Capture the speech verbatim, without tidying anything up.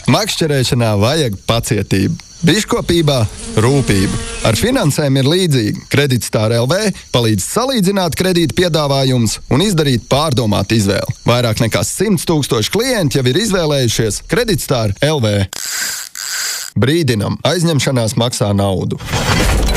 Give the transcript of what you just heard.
Makšķerēšanā vajag pacietību. Biškopībā rūpību. Ar finansēm ir līdzīgi. Kreditstar L V palīdz salīdzināt kredīta piedāvājumus un izdarīt pārdomātu izvēli. Vairāk nekā simts tūkstoši klienti jau ir izvēlējušies Kreditstar L V. Brīdinam, aizņemšanās maksā naudu.